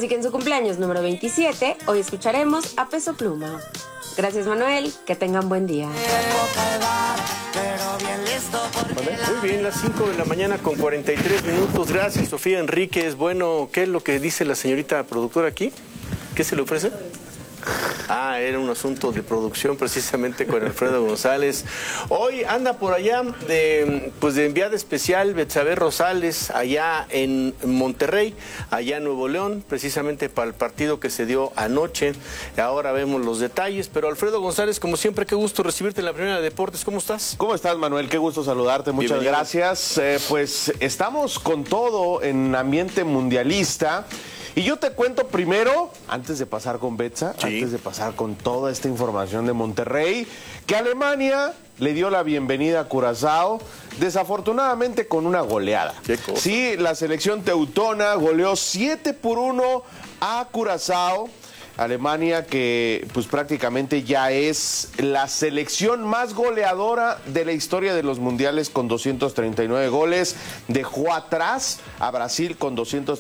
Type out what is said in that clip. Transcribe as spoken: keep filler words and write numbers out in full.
Así que en su cumpleaños número veintisiete, hoy escucharemos a Peso Pluma. Gracias, Manuel, que tengan buen día. Muy bien, las cinco de la mañana con cuarenta y tres minutos. Gracias, Sofía Enríquez. Bueno, ¿qué es lo que dice la señorita productora aquí? ¿Qué se le ofrece? Ah, era un asunto de producción precisamente con Alfredo González. Hoy anda por allá de, pues de enviada especial Betsabe Rosales, allá en Monterrey, allá en Nuevo León, precisamente para el partido que se dio anoche. Ahora vemos los detalles, pero Alfredo González, como siempre, qué gusto recibirte en la Primera de Deportes. ¿Cómo estás? ¿Cómo estás, Manuel? Qué gusto saludarte, muchas Bienvenido. gracias. Eh, pues estamos con todo en ambiente mundialista. Y yo te cuento primero, antes de pasar con Betsa, sí. antes de pasar con toda esta información de Monterrey, que Alemania le dio la bienvenida a Curazao, desafortunadamente con una goleada. Sí, la selección teutona goleó siete por uno a Curazao. Alemania, que pues prácticamente ya es la selección más goleadora de la historia de los mundiales con doscientos treinta y nueve goles, dejó atrás a Brasil con doscientos